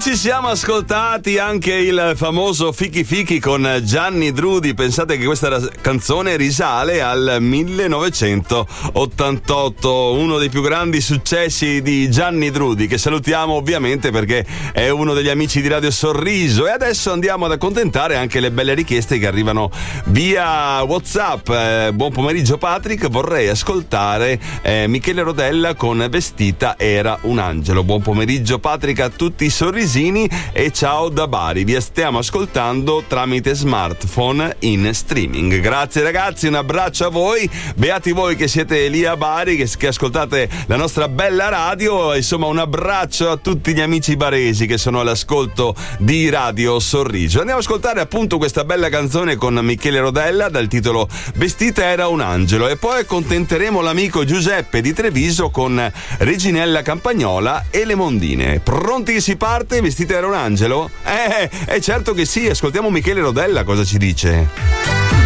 Ci siamo ascoltati anche il famoso Fichi Fichi con Gianni Drudi. Pensate che questa canzone risale al 1988, uno dei più grandi successi di Gianni Drudi, che salutiamo ovviamente perché è uno degli amici di Radio Sorriso. E adesso andiamo ad accontentare anche le belle richieste che arrivano via WhatsApp. Buon pomeriggio Patrick, vorrei ascoltare Michele Rodella con Vestita era un angelo. Buon pomeriggio Patrick a tutti i sorrisini e ciao da Bari, vi stiamo ascoltando tramite smartphone in streaming. Grazie ragazzi, un abbraccio a voi, beati voi che siete lì a Bari, che ascoltate la nostra bella radio. Insomma, un abbraccio a tutti gli amici baresi che sono all'ascolto di Radio Sorriso. Andiamo ad ascoltare appunto questa bella canzone con Michele Rodella dal titolo Vestita era un angelo, e poi accontenteremo l'amico Giuseppe di Treviso con Reginella Campagnola e le Mondine. Pronti, si parte? Vestita era un angelo? Certo che sì, ascoltiamo Michele Rodella cosa ci dice.